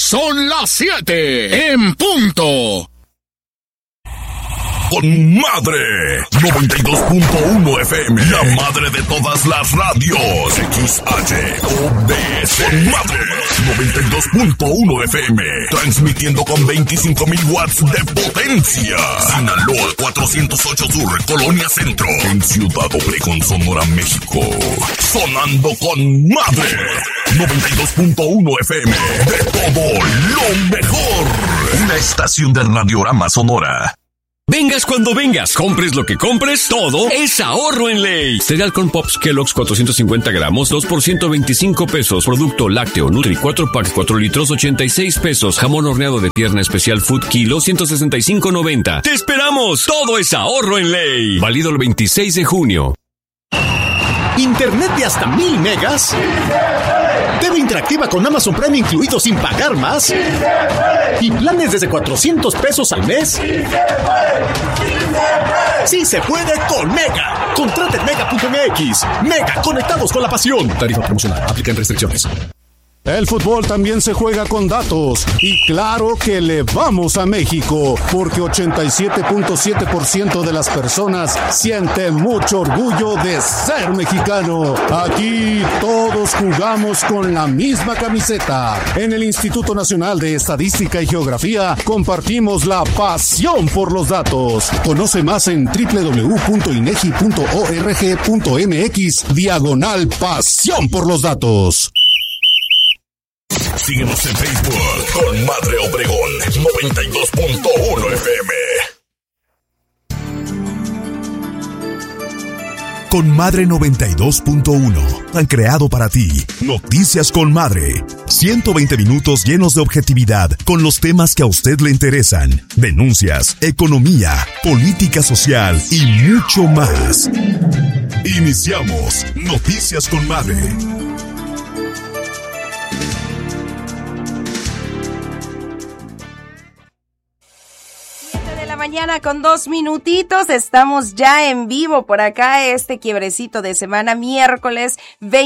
Son las 7 en punto. Con madre 92.1 FM, la madre de todas las radios. XHOBS con madre 92.1 FM, transmitiendo con 25,000 watts de potencia. Sinaloa 408 Sur, Colonia Centro, en Ciudad Obregón, Sonora, México. Sonando con madre 92.1 FM, de todo lo mejor. Una estación de Radiorama Sonora. Vengas cuando vengas, compres lo que compres, todo es ahorro en Ley. Cereal con Pops Kellogg's 450 gramos, 2 por 125 pesos. Producto lácteo Nutri 4 pack 4 litros, 86 pesos. Jamón horneado de pierna especial Food Kilo, 165.90. ¡Te esperamos! Todo es ahorro en Ley. Válido el 26 de junio. ¿Internet de hasta 1000 megas? TV interactiva con Amazon Prime incluido sin pagar más. ¿Y planes desde 400 pesos al mes? ¡Sí se puede con Mega! Contrate en Mega.mx. Mega, conectados con la pasión. Tarifa promocional. Aplican restricciones. El fútbol también se juega con datos y claro que le vamos a México porque 87.7% de las personas siente mucho orgullo de ser mexicano. Aquí todos jugamos con la misma camiseta. En el Instituto Nacional de Estadística y Geografía compartimos la pasión por los datos. Conoce más en www.inegi.org.mx/pasión por los datos. Síguenos en Facebook con Madre Obregón 92.1 FM. Con Madre 92.1 han creado para ti Noticias con Madre. 120 minutos llenos de objetividad con los temas que a usted le interesan. Denuncias, economía, política social y mucho más. Iniciamos Noticias con Madre. Mañana con 2 minutitos, estamos ya en vivo por acá, este quiebrecito de semana, miércoles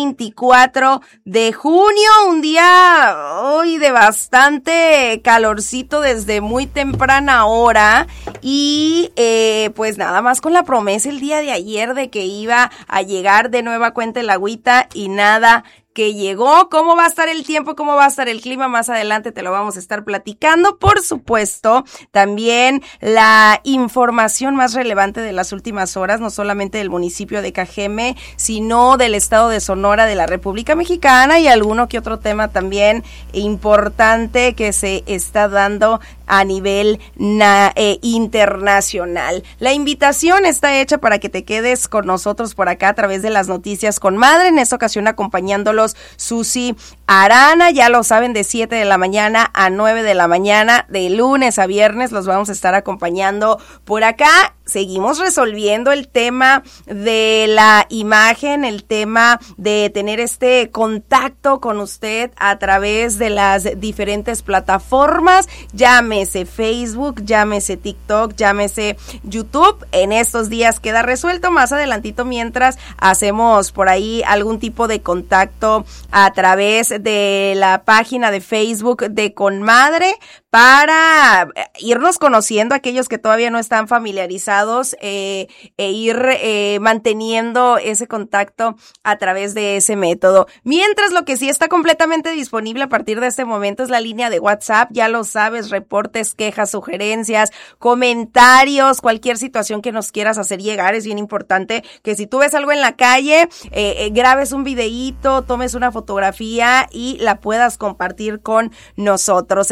24 de junio, un día hoy de bastante calorcito desde muy temprana hora y pues nada más con la promesa el día de ayer de que iba a llegar de nueva cuenta el agüita y nada que llegó. ¿Cómo va a estar el tiempo? ¿Cómo va a estar el clima? Más adelante te lo vamos a estar platicando. Por supuesto, también la información más relevante de las últimas horas, no solamente del municipio de Cajeme, sino del estado de Sonora, de la República Mexicana y alguno que otro tema también importante que se está dando a nivel internacional. La invitación está hecha para que te quedes con nosotros por acá a través de las Noticias con Madre. En esta ocasión acompañándolos Susi Arana, ya lo saben, de 7 de la mañana a 9 de la mañana, de lunes a viernes, los vamos a estar acompañando por acá. Seguimos resolviendo el tema de la imagen, el tema de tener este contacto con usted a través de las diferentes plataformas, llámese Facebook, llámese TikTok, llámese YouTube. En estos días queda resuelto, más adelantito mientras hacemos por ahí algún tipo de contacto a través de la página de Facebook de Conmadre para irnos conociendo aquellos que todavía no están familiarizados e ir manteniendo ese contacto a través de ese método. Mientras, lo que sí está completamente disponible a partir de este momento es la línea de WhatsApp, ya lo sabes, reportes, quejas, sugerencias, comentarios, cualquier situación que nos quieras hacer llegar. Es bien importante que si tú ves algo en la calle, grabes un videíto, tomes una fotografía y la puedas compartir con nosotros.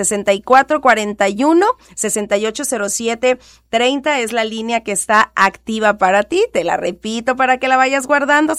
6441-680730 es la línea que está activa para ti. Te la repito para que la vayas guardando.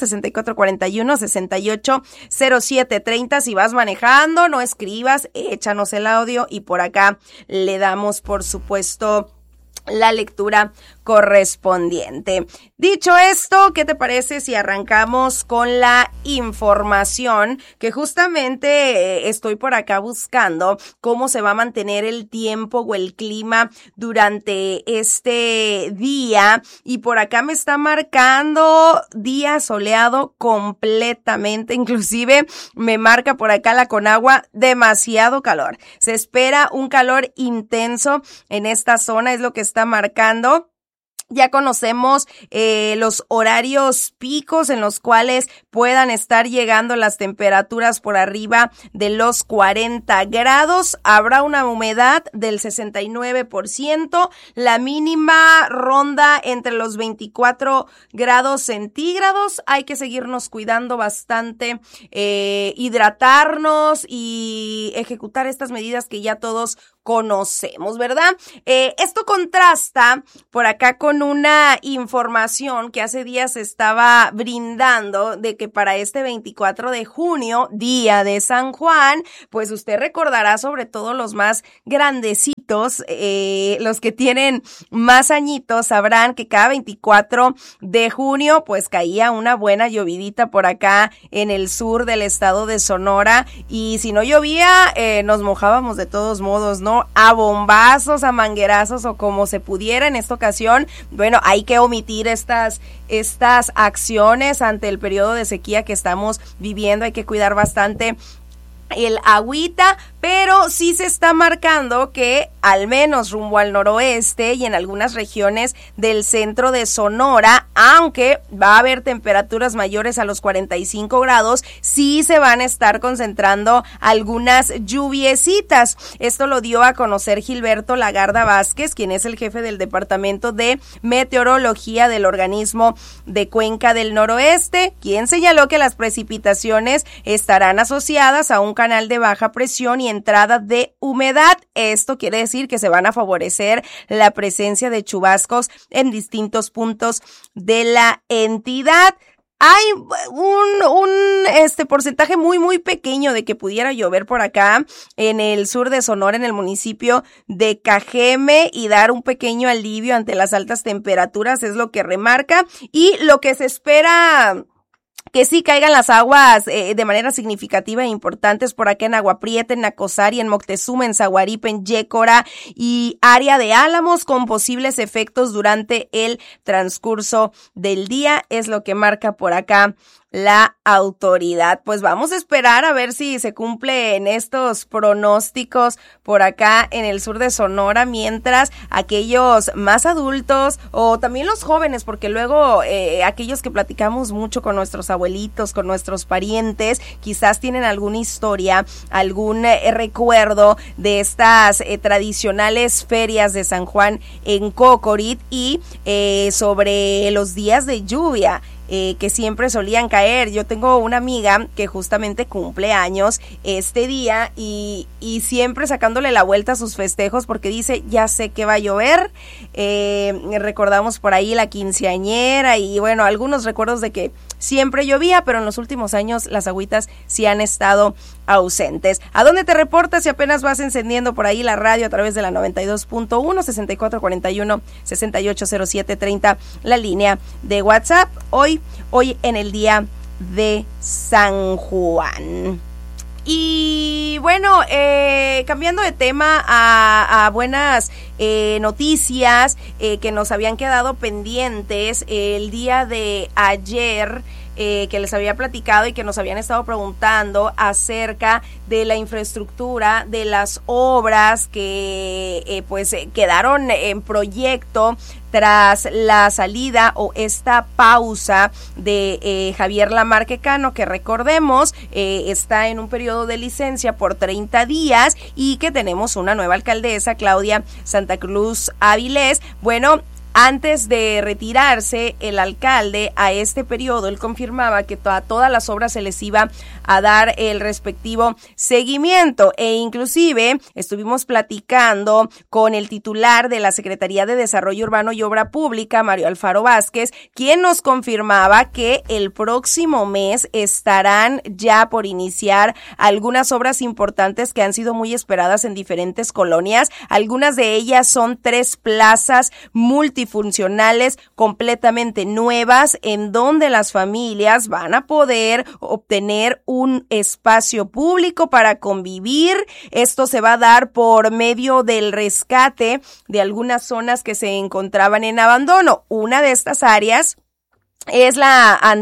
6441-680730. Si vas manejando, no escribas, échanos el audio y por acá le damos, por supuesto, la lectura correspondiente. Dicho esto, ¿qué te parece si arrancamos con la información? Que justamente estoy por acá buscando cómo se va a mantener el tiempo o el clima durante este día, y por acá me está marcando día soleado completamente, inclusive me marca por acá la Conagua demasiado calor. Se espera un calor intenso en esta zona, es lo que está marcando. Ya conocemos los horarios picos en los cuales puedan estar llegando las temperaturas por arriba de los 40 grados. Habrá una humedad del 69%. La mínima ronda entre los 24 grados centígrados. Hay que seguirnos cuidando bastante, hidratarnos y ejecutar estas medidas que ya todos conocemos, ¿verdad? Esto contrasta por acá con una información que hace días estaba brindando de que para este 24 de junio, día de San Juan, pues usted recordará, sobre todo los más grandecitos, los que tienen más añitos, sabrán que cada 24 de junio pues caía una buena llovidita por acá en el sur del estado de Sonora, y si no llovía, nos mojábamos de todos modos, ¿no? A bombazos, a manguerazos o como se pudiera. En esta ocasión, bueno, hay que omitir estas acciones ante el periodo de sequía que estamos viviendo. Hay que cuidar bastante el agüita, pero sí se está marcando que al menos rumbo al noroeste y en algunas regiones del centro de Sonora, aunque va a haber temperaturas mayores a los 45 grados, sí se van a estar concentrando algunas lluviecitas. Esto lo dio a conocer Gilberto Lagarda Vázquez, quien es el jefe del Departamento de Meteorología del organismo de Cuenca del Noroeste, quien señaló que las precipitaciones estarán asociadas a un canal de baja presión y entrada de humedad. Esto quiere decir que se van a favorecer la presencia de chubascos en distintos puntos de la entidad. Hay un porcentaje muy pequeño de que pudiera llover por acá en el sur de Sonora, en el municipio de Cajeme, y dar un pequeño alivio ante las altas temperaturas, es lo que remarca. Y lo que se espera que sí caigan las aguas de manera significativa e importantes por acá en Agua Prieta, en Nacosari, en Moctezuma, en Zaguaripa, en Yécora y área de Álamos, con posibles efectos durante el transcurso del día, es lo que marca por acá la autoridad. Pues vamos a esperar a ver si se cumplen estos pronósticos por acá en el sur de Sonora, mientras aquellos más adultos o también los jóvenes, porque luego aquellos que platicamos mucho con nuestros abuelitos, con nuestros parientes, quizás tienen alguna historia, algún recuerdo de estas tradicionales ferias de San Juan en Cocorit y sobre los días de lluvia que siempre solían caer. Yo tengo una amiga que justamente cumple años este día y siempre sacándole la vuelta a sus festejos porque dice, ya sé que va a llover. Recordamos por ahí la quinceañera y bueno, algunos recuerdos de que siempre llovía, pero en los últimos años las agüitas sí han estado ausentes. ¿A dónde te reportas si apenas vas encendiendo por ahí la radio a través de la 92.1, 6441 680730, la línea de WhatsApp? Hoy en el día de San Juan. Y bueno, cambiando de tema a buenas noticias que nos habían quedado pendientes el día de ayer, que les había platicado y que nos habían estado preguntando acerca de la infraestructura, de las obras que pues quedaron en proyecto tras la salida o esta pausa de Javier Lamarque Cano, que recordemos está en un periodo de licencia por 30 días y que tenemos una nueva alcaldesa, Claudia Santa Cruz Avilés. Bueno, Antes de retirarse, el alcalde a este periodo, él confirmaba que a todas las obras se les iba a dar el respectivo seguimiento, e inclusive estuvimos platicando con el titular de la Secretaría de Desarrollo Urbano y Obra Pública, Mario Alfaro Vázquez, quien nos confirmaba que el próximo mes estarán ya por iniciar algunas obras importantes que han sido muy esperadas en diferentes colonias. Algunas de ellas son 3 plazas multifuncionales completamente nuevas, en donde las familias van a poder obtener un espacio público para convivir. Esto se va a dar por medio del rescate de algunas zonas que se encontraban en abandono. Una de estas áreas es el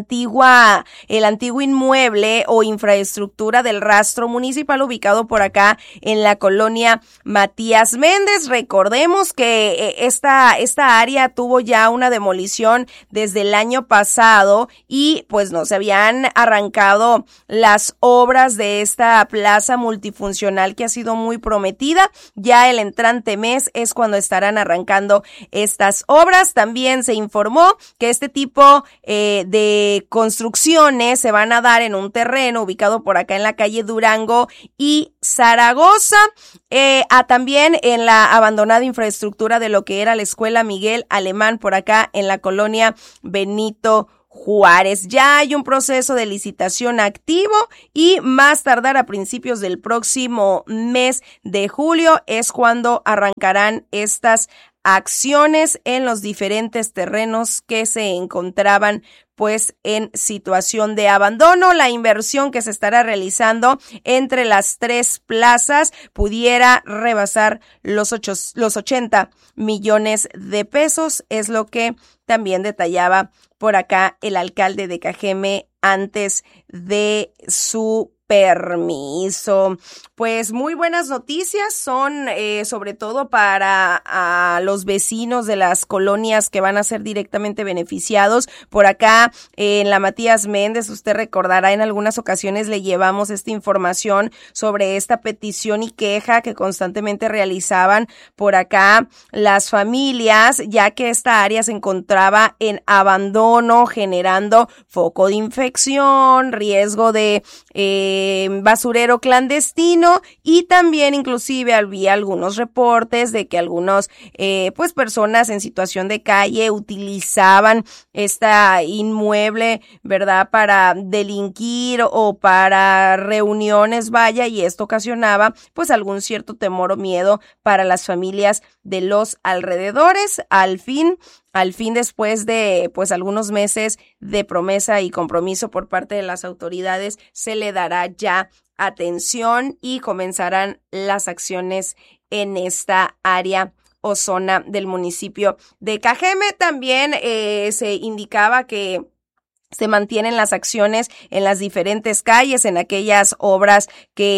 antiguo inmueble o infraestructura del rastro municipal ubicado por acá en la colonia Matías Méndez. Recordemos que esta área tuvo ya una demolición desde el año pasado y pues no se habían arrancado las obras de esta plaza multifuncional que ha sido muy prometida. Ya el entrante mes es cuando estarán arrancando estas obras. También se informó que este tipo de construcciones se van a dar en un terreno ubicado por acá en la calle Durango y Zaragoza, también en la abandonada infraestructura de lo que era la escuela Miguel Alemán por acá en la colonia Benito Juárez. Ya hay un proceso de licitación activo y más tardar a principios del próximo mes de julio es cuando arrancarán estas acciones en los diferentes terrenos que se encontraban pues en situación de abandono. La inversión que se estará realizando entre las 3 plazas pudiera rebasar los 80 millones de pesos, es lo que también detallaba por acá el alcalde de Cajeme antes de su permiso. Pues muy buenas noticias son sobre todo para los vecinos de las colonias que van a ser directamente beneficiados. Por acá en la Matías Méndez, usted recordará, en algunas ocasiones le llevamos esta información sobre esta petición y queja que constantemente realizaban por acá las familias, ya que esta área se encontraba en abandono, generando foco de infección, riesgo de basurero clandestino, y también inclusive había algunos reportes de que algunos pues personas en situación de calle utilizaban esta inmueble, ¿verdad?, para delinquir o para reuniones, vaya, y esto ocasionaba pues algún cierto temor o miedo para las familias de los alrededores. Al fin, después de pues algunos meses de promesa y compromiso por parte de las autoridades, se le dará ya atención y comenzarán las acciones en esta área o zona del municipio de Cajeme. También se indicaba que se mantienen las acciones en las diferentes calles, en aquellas obras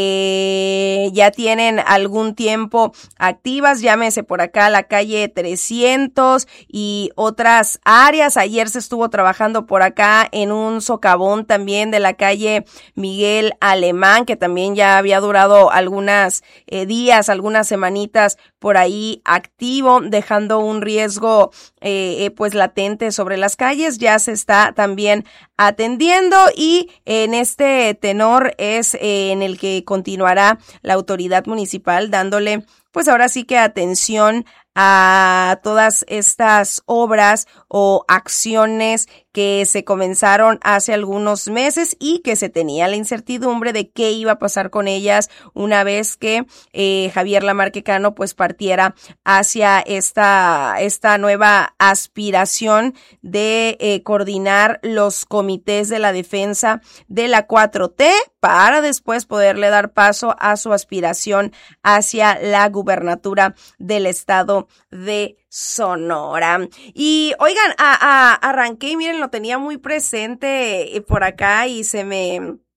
que ya tienen algún tiempo activas, llámese por acá la calle 300 y otras áreas. Ayer se estuvo trabajando por acá en un socavón también de la calle Miguel Alemán, que también ya había durado algunos días, algunas semanitas por ahí activo, dejando un riesgo pues latente sobre las calles. Ya se está también atendiendo, y en este tenor es en el que continuará la autoridad municipal dándole pues ahora sí que atención a todas estas obras o acciones que se comenzaron hace algunos meses y que se tenía la incertidumbre de qué iba a pasar con ellas una vez que Javier Lamarque Cano pues partiera hacia esta nueva aspiración de coordinar los comités de la defensa de la 4T para después poderle dar paso a su aspiración hacia la gubernatura del estado de Sonora. Y oigan, arranqué y miren, lo tenía muy presente por acá y se me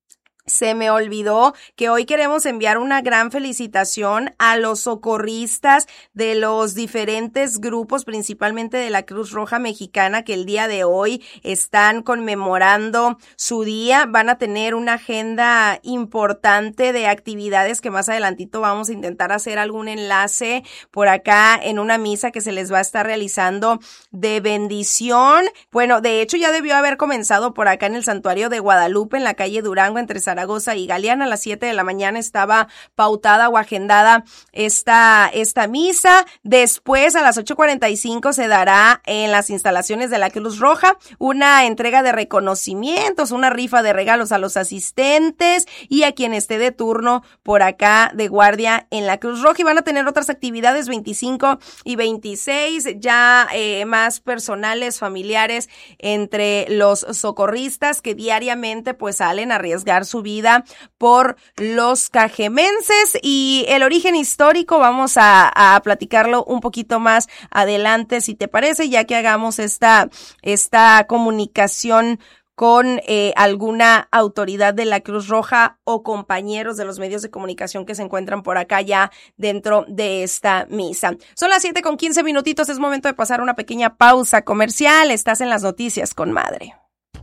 Se me olvidó que hoy queremos enviar una gran felicitación a los socorristas de los diferentes grupos, principalmente de la Cruz Roja Mexicana, que el día de hoy están conmemorando su día. Van a tener una agenda importante de actividades que más adelantito vamos a intentar hacer algún enlace por acá en una misa que se les va a estar realizando de bendición. Bueno, de hecho ya debió haber comenzado por acá en el Santuario de Guadalupe, en la calle Durango, entre Zaragoza y Galeana. A las 7 de la mañana estaba pautada o agendada esta misa. Después, a las 8:45 se dará en las instalaciones de la Cruz Roja una entrega de reconocimientos, una rifa de regalos a los asistentes y a quien esté de turno por acá de guardia en la Cruz Roja. Y van a tener otras actividades 25 y 26, ya más personales, familiares, entre los socorristas que diariamente pues salen a arriesgar su vida por los cajemenses. Y el origen histórico vamos a platicarlo un poquito más adelante, si te parece, ya que hagamos esta comunicación con alguna autoridad de la Cruz Roja o compañeros de los medios de comunicación que se encuentran por acá ya dentro de esta misa. Son las 7:15, es momento de pasar una pequeña pausa comercial. Estás en las noticias con Madre.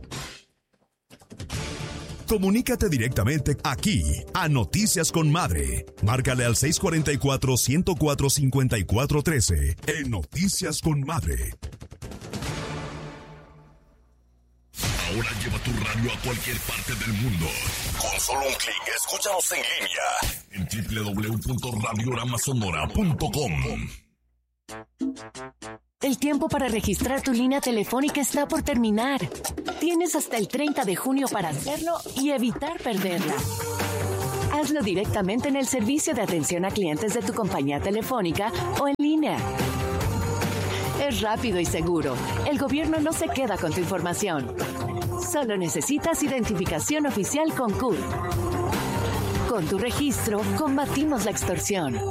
Comunícate directamente aquí a Noticias con Madre. Márcale al 644-104-5413 en Noticias con Madre. Ahora lleva tu radio a cualquier parte del mundo. Con solo un clic, escúchanos en línea en www.radiogramasonora.com. El tiempo para registrar tu línea telefónica está por terminar. Tienes hasta el 30 de junio para hacerlo y evitar perderla. Hazlo directamente en el servicio de atención a clientes de tu compañía telefónica o en línea. Es rápido y seguro. El gobierno no se queda con tu información. Solo necesitas identificación oficial con CURP. Con tu registro, combatimos la extorsión.